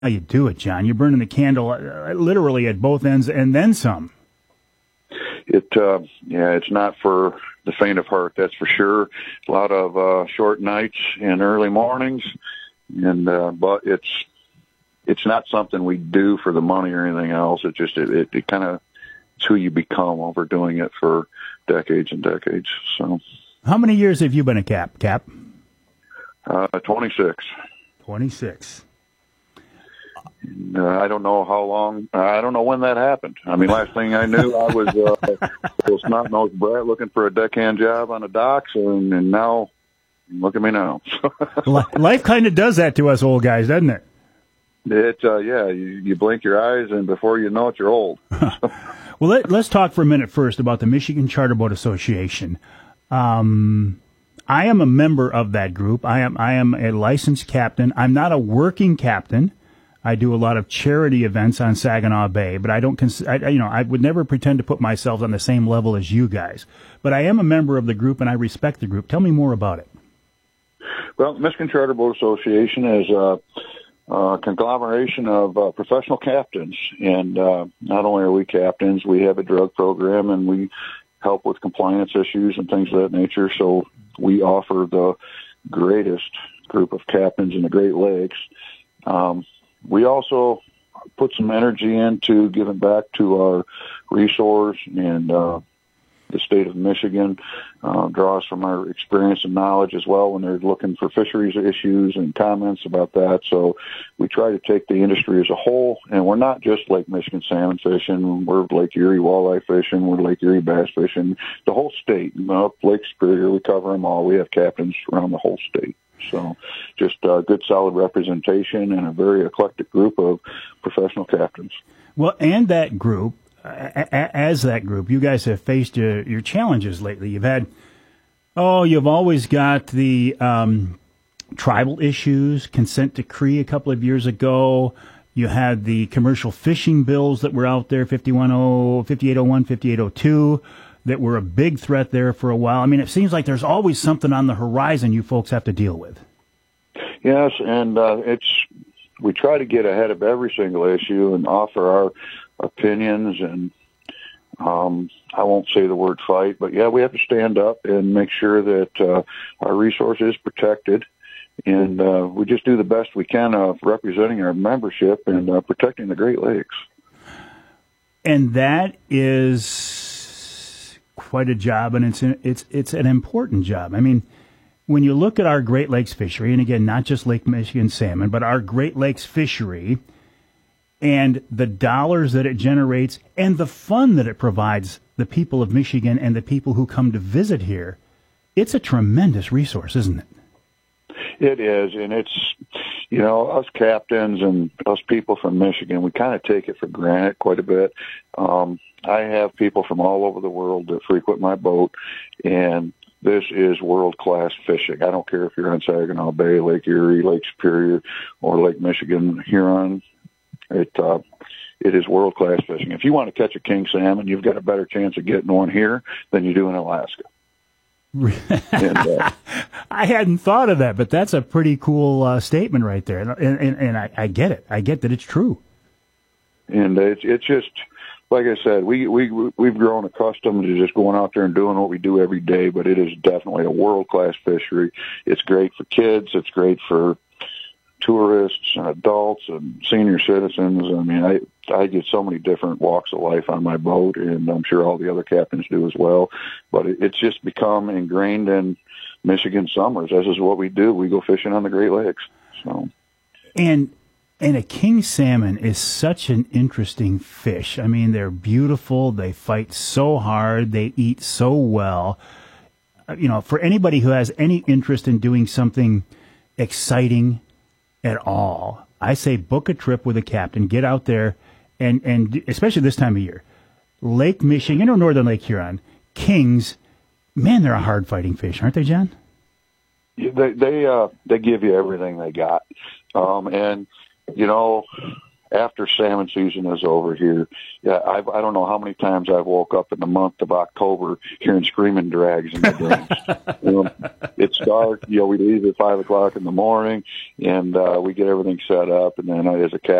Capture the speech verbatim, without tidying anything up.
How you do it, John? You're burning the candle uh, literally at both ends and then some. It, uh, yeah, it's not for the faint of heart, that's for sure. A lot of uh, short nights and early mornings, and uh, but it's it's not something we do for the money or anything else. It just it, it, it kind of it's who you become over doing it for decades and decades. So, how many years have you been a cap? Cap? Uh, twenty-six. Twenty-six. Uh, I don't know how long. Uh, I don't know when that happened. I mean, last thing I knew, I was uh, a snot-nosed brat looking for a deckhand job on the docks, and, and now, look at me now. Life kind of does that to us old guys, doesn't it? It, uh, yeah, you, you blink your eyes, and before you know it, you're old. Well, let, let's talk for a minute first about the Michigan Charter Boat Association. Um, I am a member of that group. I am I am a licensed captain. I'm not a working captain. I do a lot of charity events on Saginaw Bay, but I don't, cons- I, you know, I would never pretend to put myself on the same level as you guys. But I am a member of the group, and I respect the group. Tell me more about it. Well, Michigan Charter Boat Association is a, a conglomeration of uh, professional captains, and uh, not only are we captains, we have a drug program, and we help with compliance issues and things of that nature. So we offer the greatest group of captains in the Great Lakes. Um, We also put some energy into giving back to our resource, and uh, the state of Michigan uh, draws from our experience and knowledge as well when they're looking for fisheries issues and comments about that. So we try to take the industry as a whole, and we're not just Lake Michigan salmon fishing. We're Lake Erie walleye fishing. We're Lake Erie bass fishing. The whole state. Uh, Lake Superior, we cover them all. We have captains around the whole state. So just a good, solid representation and a very eclectic group of professional captains. Well, and that group, as that group, you guys have faced your, your challenges lately. You've had, oh, you've always got the um, tribal issues, consent decree a couple of years ago. You had the commercial fishing bills that were out there, fifty-one oh, fifty-eight oh one, fifty-eight oh two. That were a big threat there for a while. I mean, it seems like there's always something on the horizon you folks have to deal with. Yes, and uh, it's we try to get ahead of every single issue and offer our opinions. And um, I won't say the word fight, but yeah, we have to stand up and make sure that uh, our resource is protected. And uh, we just do the best we can of representing our membership and uh, protecting the Great Lakes. And that is quite a job, and it's an, it's it's an important job. I mean, when you look at our Great Lakes fishery, and again, not just Lake Michigan salmon, but our Great Lakes fishery, and the dollars that it generates, and the fun that it provides the people of Michigan and the people who come to visit here, it's a tremendous resource, isn't it? It is, and it's, you know, us captains and us people from Michigan, we kind of take it for granted quite a bit. Um, I have people from all over the world that frequent my boat, and this is world-class fishing. I don't care if you're on Saginaw Bay, Lake Erie, Lake Superior, or Lake Michigan, Huron. It, uh, it is world-class fishing. If you want to catch a king salmon, you've got a better chance of getting one here than you do in Alaska. and, uh, I hadn't thought of that, but that's a pretty cool uh, statement right there, and and, and I, I get it. I get that it's true. And it's it's just like I said, we we we've grown accustomed to just going out there and doing what we do every day. But it is definitely a world class fishery. It's great for kids. It's great for tourists and adults and senior citizens. I mean, I I get so many different walks of life on my boat, and I'm sure all the other captains do as well. But it, it's just become ingrained in Michigan summers. This is what we do. We go fishing on the Great Lakes. So, and and a king salmon is such an interesting fish. I mean, they're beautiful. They fight so hard. They eat so well. You know, for anybody who has any interest in doing something exciting at all, I say book a trip with a captain, get out there, and, and especially this time of year. Lake Michigan or Northern Lake Huron, kings, man, they're a hard-fighting fish, aren't they, John? They they uh, they give you everything they got. Um, and, you know, after salmon season is over here, yeah, I've, I don't know how many times I've woke up in the month of October hearing screaming drags in my dreams. You know, it's dark. You know, we leave at five o'clock in the morning, and uh, we get everything set up, and then I, as a